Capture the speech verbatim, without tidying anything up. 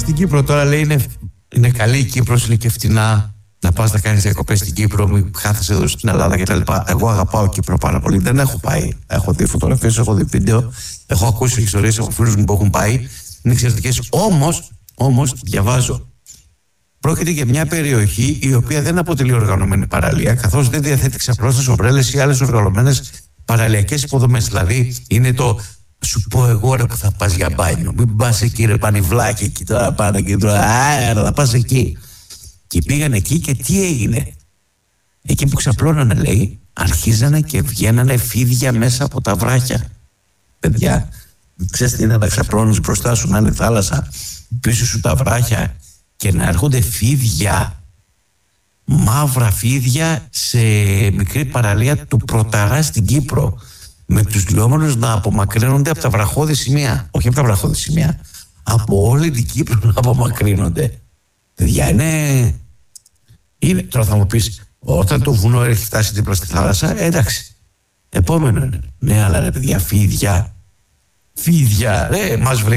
στην Κύπρο τώρα, λέει, είναι, είναι καλή η Κύπρος, είναι και φτηνά. Να πας να κάνεις διακοπές στην Κύπρο, μην χάθεσαι εδώ στην Ελλάδα κτλ. Εγώ αγαπάω Κύπρο πάρα πολύ. Δεν έχω πάει. Έχω δει φωτογραφίες, έχω δει βίντεο, έχω ακούσει ιστορίες από φίλους μου που έχουν πάει. Είναι εξαιρετικές. Όμως, όμως, διαβάζω. Πρόκειται για μια περιοχή η οποία δεν αποτελεί οργανωμένη παραλία, καθώς δεν διαθέτει ξαπλώστες, ομπρέλες ή άλλες οργανωμένες παραλιακές υποδομές. Δηλαδή, είναι το σου πω εγώ ρε που θα πας για μπάνιο. Μην πας εκεί ρε πανιβλάκι, εκεί τώρα πάνω και τώρα. Άρα, θα πας εκεί. Και πήγαν εκεί και τι έγινε? Εκεί που ξαπλώνανε, λέει, αρχίζανε και βγαίνανε φίδια μέσα από τα βράχια. Παιδιά, ξέρεις τι είναι να ξαπλώνεις μπροστά σου να είναι θάλασσα, πίσω σου τα βράχια και να έρχονται φίδια, μαύρα φίδια σε μικρή παραλία του Πρωταρά στην Κύπρο, με τους λιώμενους να απομακρύνονται από τα βραχώδη σημεία. Όχι από τα βραχώδη σημεία, από όλη την Κύπρο να απομακρύνονται. Παιδιά, είναι... είναι... Τώρα θα μου πεις, όταν το βουνό έχει φτάσει δίπλα στη θάλασσα, εντάξει, επόμενο είναι. Ναι, αλλά ρε παιδιά, φίδια, φίδια, ρε, μας βρήκαν